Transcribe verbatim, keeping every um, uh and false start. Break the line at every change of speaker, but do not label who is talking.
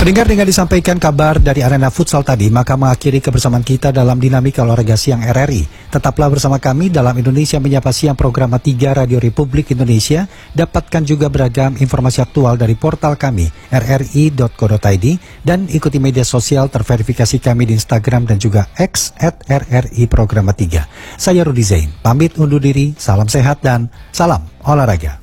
Pendengar, dengan disampaikan kabar dari arena futsal tadi, maka mengakhiri kebersamaan kita dalam dinamika olahraga siang R R I. Tetaplah bersama kami dalam Indonesia Menyapa Siang program tiga Radio Republik Indonesia. Dapatkan juga beragam informasi aktual dari portal kami r r i dot co dot i d dan ikuti media sosial terverifikasi kami di Instagram dan juga X at R R I Program tiga. Saya Rudi Zain, pamit undur diri, salam sehat dan salam olahraga.